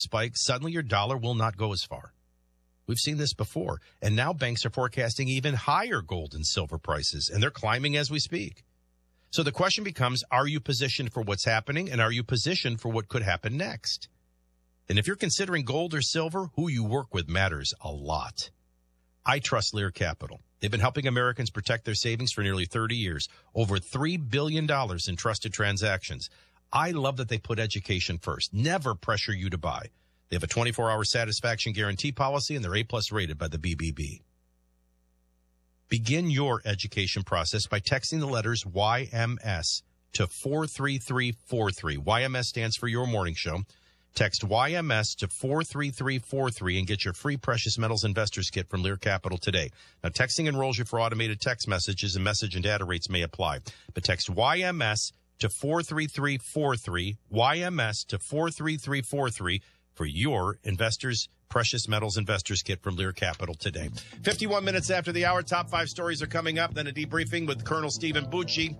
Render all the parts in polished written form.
spike, suddenly your dollar will not go as far. We've seen this before. And now banks are forecasting even higher gold and silver prices, and they're climbing as we speak. So the question becomes, are you positioned for what's happening, and are you positioned for what could happen next? And if you're considering gold or silver, who you work with matters a lot. I trust Lear Capital. They've been helping Americans protect their savings for nearly 30 years, over $3 billion in trusted transactions. I love that they put education first, never pressure you to buy. They have a 24-hour satisfaction guarantee policy, and they're A-plus rated by the BBB. Begin your education process by texting the letters YMS to 43343. YMS stands for Your Morning Show. Text YMS to 43343 and get your free Precious Metals Investors Kit from Lear Capital today. Now, texting enrolls you for automated text messages, and message and data rates may apply. But text YMS to 43343, YMS to 43343 for your Precious Metals Investors Kit from Lear Capital today. 51 minutes after the hour, top 5 stories are coming up, then a debriefing with Colonel Stephen Bucci.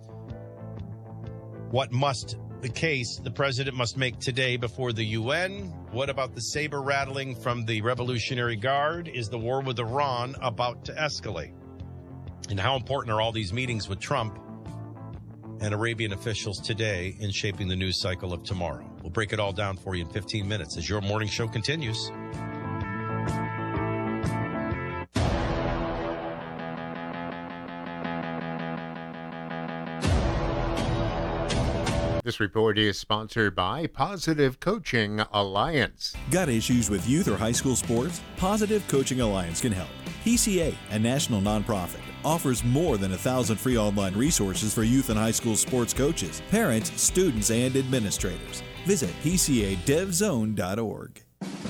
The case the president must make today before the UN? What about the saber rattling from the Revolutionary Guard? Is the war with Iran about to escalate? And how important are all these meetings with Trump and Arabian officials today in shaping the news cycle of tomorrow? We'll break it all down for you in 15 minutes as your morning show continues. This report is sponsored by Positive Coaching Alliance. Got issues with youth or high school sports? Positive Coaching Alliance can help. PCA, a national nonprofit, offers more than 1,000 free online resources for youth and high school sports coaches, parents, students, and administrators. Visit PCADevZone.org.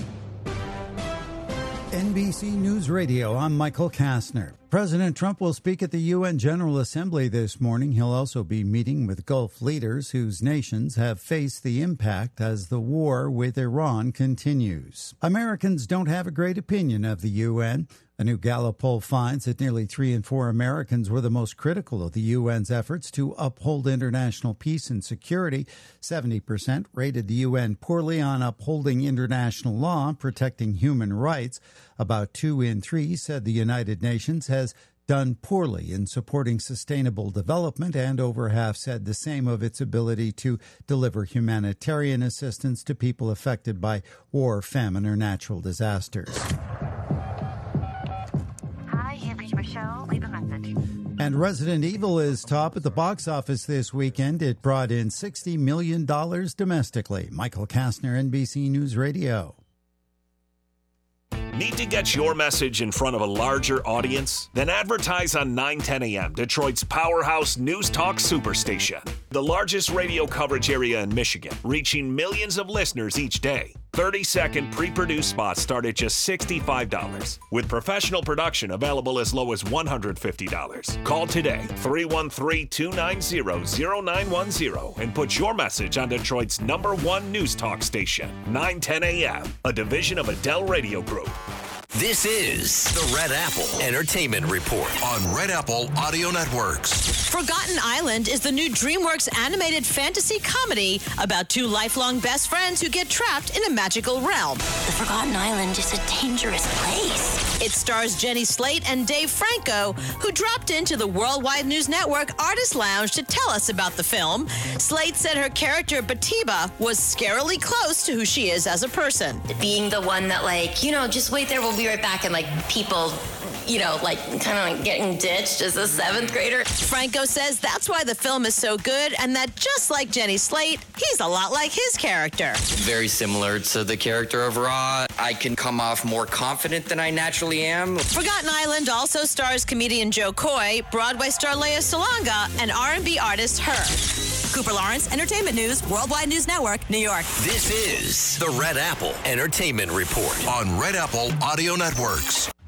NBC News Radio, I'm Michael Kastner. President Trump will speak at the UN General Assembly this morning. He'll also be meeting with Gulf leaders whose nations have faced the impact as the war with Iran continues. Americans don't have a great opinion of the UN. A new Gallup poll finds that nearly 3 in 4 Americans were the most critical of the UN's efforts to uphold international peace and security. 70% rated the UN poorly on upholding international law and protecting human rights. About 2 in 3 said the United Nations has done poorly in supporting sustainable development, and over half said the same of its ability to deliver humanitarian assistance to people affected by war, famine, or natural disasters. Michelle, leave a message. And Resident Evil is top at the box office this weekend. It brought in $60 million domestically. Michael Kastner, NBC News Radio. Need to get your message in front of a larger audience? Then advertise on 910 AM, Detroit's powerhouse news talk superstation. The largest radio coverage area in Michigan, reaching millions of listeners each day. 30-second pre-produced spots start at just $65, with professional production available as low as $150. Call today, 313-290-0910, and put your message on Detroit's #1 news talk station, 910 AM, a division of Adele Radio Group. This is the Red Apple Entertainment Report on Red Apple Audio Networks. Forgotten Island is the new DreamWorks animated fantasy comedy about 2 lifelong best friends who get trapped in a magical realm. The Forgotten Island is a dangerous place. It stars Jenny Slate and Dave Franco, who dropped into the Worldwide News Network Artist Lounge to tell us about the film. Slate said her character, Batiba, was scarily close to who she is as a person. Being the one that, just wait there, we'll be right back, and, people, kind of getting ditched as a 7th grader. Franco says that's why the film is so good, and that just like Jenny Slate, he's a lot like his character. Very similar to the character of Ra. I can come off more confident than I naturally am. Forgotten Island also stars comedian Joe Coy, Broadway star Lea Salonga, and R&B artist Her. Cooper Lawrence, Entertainment News, Worldwide News Network, New York. This is the Red Apple Entertainment Report on Red Apple Audio Networks.